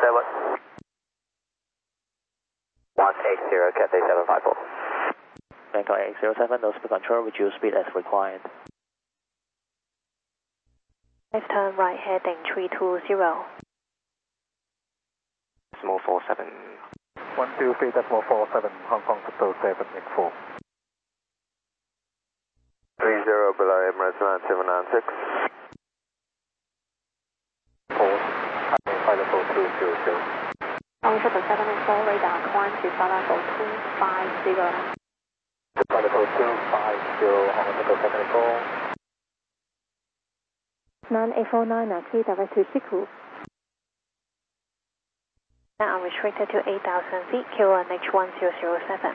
180, Cathay 754. Bangkok 807, no speed control, reduce speed as required. Left turn right heading 320. Small 47. 123.47, Hong Kong to 784. 30 below Emirates 9796. 4, level 200. On 774 radar, climb to flight level 250. Flight level 250, Hong Kong to 784. 9849, clear direct to Shiku. Now unrestricted to 8,000 feet, QNH 1007.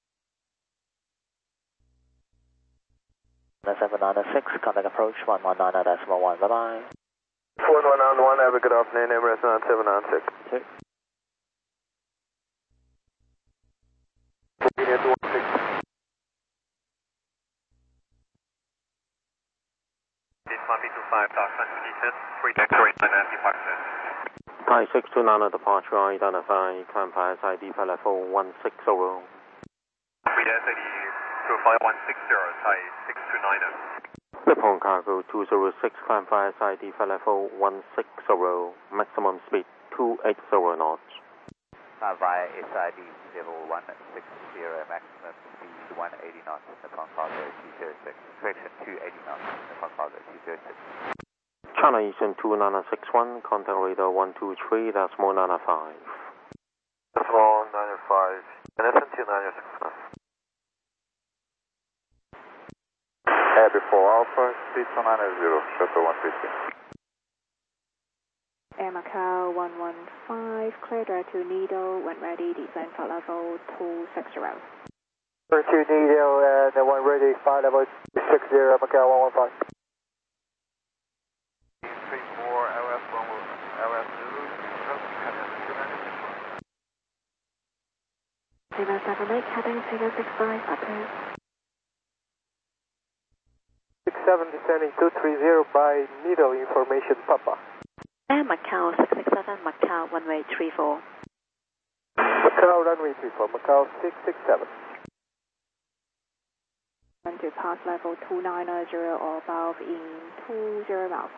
7996, contact approach 119.1, bye-bye. 4191, have a good afternoon, Emirates 9796. Okay. Thai 629 departure identify, climb by SID flight level 160. to flight 160, Thai 629. Nippon Cargo 206, climb by SID flight level 160, maximum speed 280 knots. Via SID level 160, maximum speed 180 knots, Nippon Cargo 206, correction 280 knots, Nippon Cargo 206. China Eastern 2961, contact radar 123, that's more 95. Decimal 95, Anderson 2961. Air before Alpha, speed 290, shuttle 150. Air Macau 115, clear direct to Nido, when ready, descend flight level 260. Turn to Nido and the one ready, flight level 260, Macau 115. 34 LS 1 LS Zulu, Lima 78, heading 065, approved. 67 descending 230 by Nido, information Papa. Air Macau 667, Macau runway 34. Macau runway 34, Macau 667. And to pass level 290 or above in 20 miles.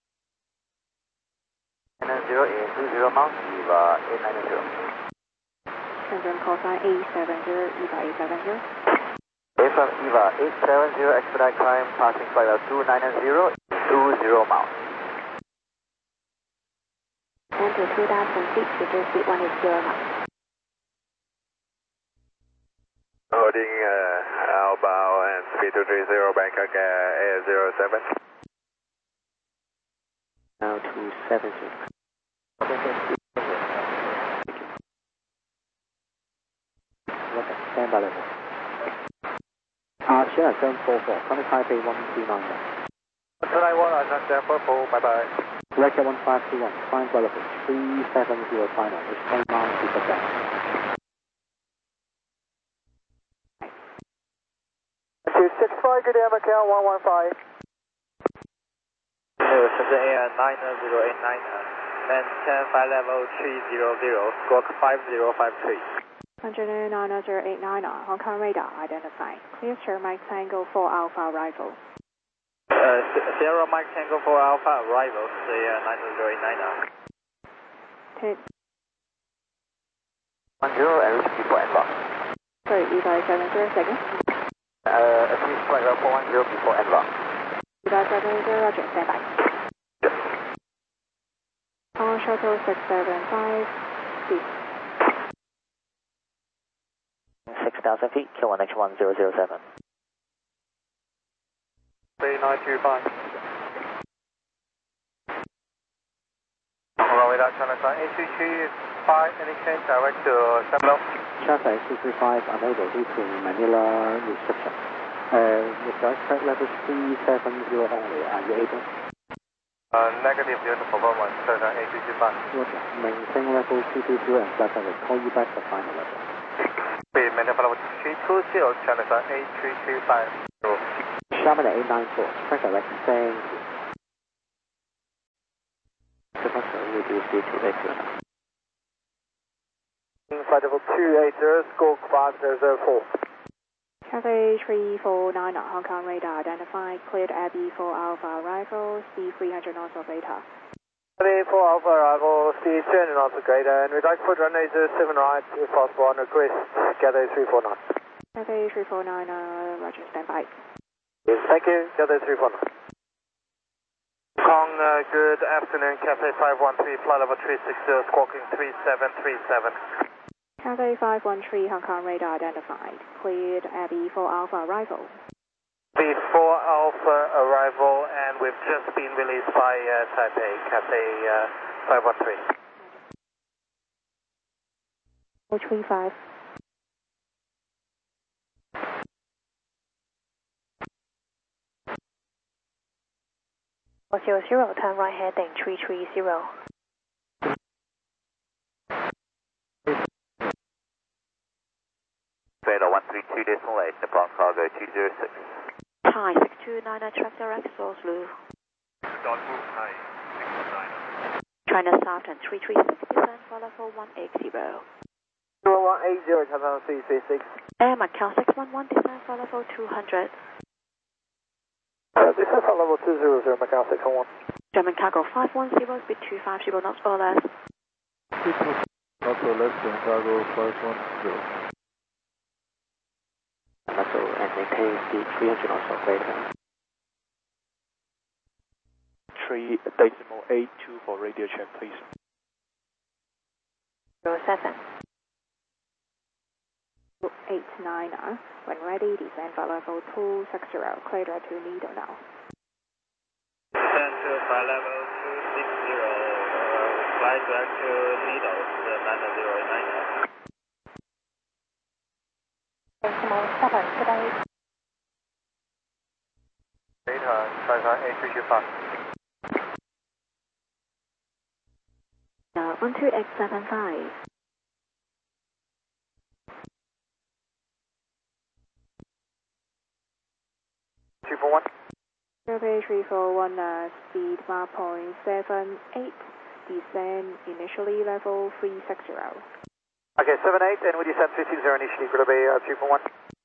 90 in 20 miles, EVA 890. Shenzhen call sign 870, EVA 870. From EVA 870, expedite climb, passing flight level 290, 20 miles. And to 2,000 feet, reduce speed 180 knots. Holding outbound and speed 230, Bangkok Air 07. Now 270. Stand by level. Shenzhen 44, contact Taipei 129. 291, Shenzhen 44, bye bye. Record 1521, climb by level 370 final, return miles to Japan. To 65, good day, Macau 115. Shenzhen Air 90899, maintain flight level 300, squawk 5053. 109.089, Hong Kong radar, identify. Clear sir, Mike Tango 4 Alpha arrival. Sierra Mike Tango 4 Alpha arrival, Air 90899. 10 and reach before embark. Sorry, EVA 70 seconds. Please flight level 410 before embark. EVA 70, roger, stand by. On shuttle 675, cease. 6,000 feet, QNH 1007. 3925. Runway down, China sign 8225, any change, direct to Semlo. China 235, unable due to Manila restriction. With direct level 370 only, are you able? Negative due to performance, China 8225. Roger. Maintain level 220 and flight level, call you back for final level. Speed maintain level 320, China sign 8325. Xiamen 894, track direct, thank you. Departure reduce speed to 80 knots. flight level 280, squawk 5004. Cathay 349 Hong Kong radar identified, cleared Abbey 4 Alpha arrival, speed 300 knots of radar. Abbey 4 Alpha arrival, speed 200 knots of radar, and we'd like to put runway 07 right if possible on request, Cathay 349. Cathay 349, roger, standby. Yes, thank you, Cathay 349. Kong, good afternoon, Cathay 513, flight level 360, squawking 3737. Cathay 513 Hong Kong radar identified, cleared Abbey 4 Alpha arrival. Before Alpha arrival, and we've just been released by Taipei, Cathay 513. 035. turn right heading 330. Radar 132.8, Nepal cargo 206. Thai 629, track direct source Lu. Don't move Thai 629. China Southern 336, descend for level 180. 180, Cathay 336. Air Macau 611, descend for level 200. Descend for level 200, Macau 611. German cargo 510, speed 250 knots or less. Also less than cargo 510. Vessel and maintain speed 300 knots of radar. 3.82 for radio check, please. 07. 89, when ready, descend for level 260, clear direct to Nido now. Descend to flight level 260, flight direct to Needles, London 089. Decimal 7, today. Data, Shanghai 8325. 12875. Cathay 341, speed 1.78, descend initially level 360. Okay, 78, and we descend 150 initially, will be 341.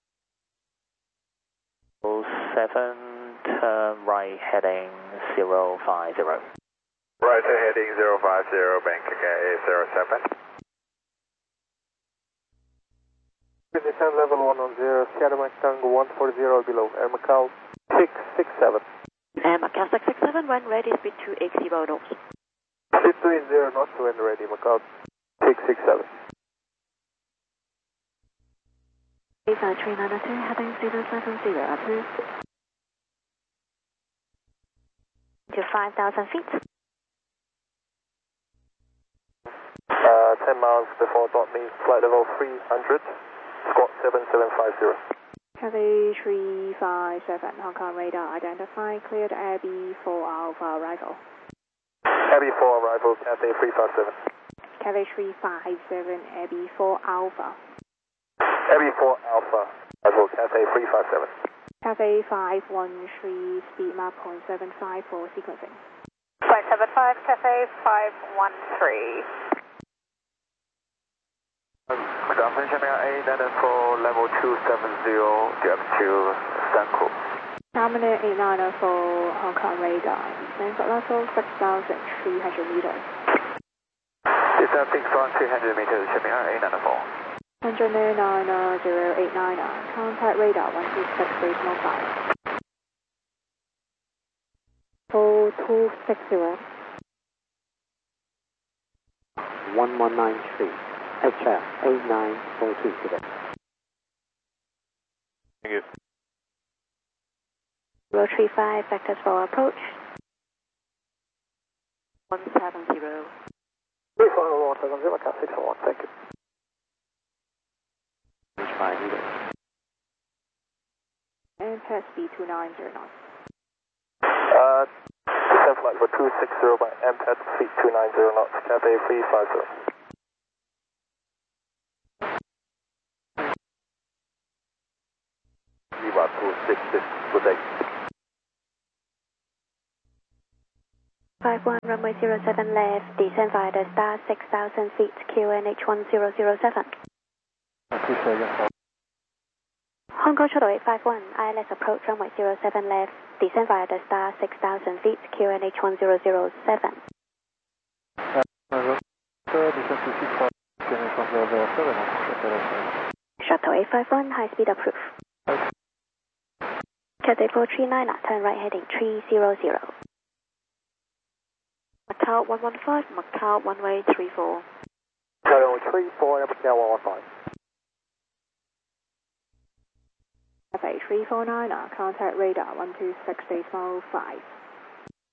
07, turn right heading 050. Right heading 050, banking A07. Descend level 110, Skyline Tango 140 below, Air Macau 667. Air Macau 667, when ready, speed 280 knots. Speed 280 knots when ready, Macau 667. Visa 392, heading 070, approved. To 5,000 feet. 10 miles before dot means flight level 300, squawk 7750. Cathay 357, Hong Kong radar identified, cleared Abbey 4 Alpha arrival. Abbey 4 arrival, Cathay 357. Cathay 357, Abbey 4 Alpha. Abbey 4 Alpha, arrival, Cathay 357. Cathay 513, speed map 0.75 for sequencing. 0.75, Cathay 513. Good afternoon, Shanghai 8, and for level 270, depth to Stanko. Terminal 894, Hong Kong radar, descend for level 6,300 meters. Descend 6,300 meters, Shanghai 8, and 4. 109.089, contact radar 126 decimal 5. 4260. 1193. HF 8942 today. Thank you. 035, vectors for approach. 170. 341, Macau 641, thank you. And test speed 290 knots. Descend flight for 260 by MPAT, speed 290 knots, Cathay 350. Lima 266, good day. 51, runway 07 left, descend via the star 6,000 feet, QNH 1007. Hong Kong Shuttle 851, ILS approach runway 07 left, descend via the star 6,000 feet, QNH 1007. Shuttle 851, high speed approved. Cathay 439, turn right heading 300. Macau 115, Macau runway 34. Runway 34, Macau 115. Cathay 349, contact radar 126.5.